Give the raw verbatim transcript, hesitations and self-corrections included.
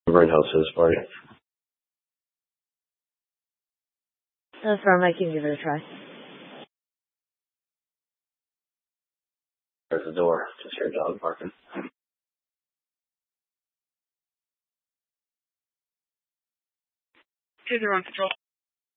Over in house his party. That's wrong. I can give it a try. There's the door. Just hear dog barking. Two zero one control.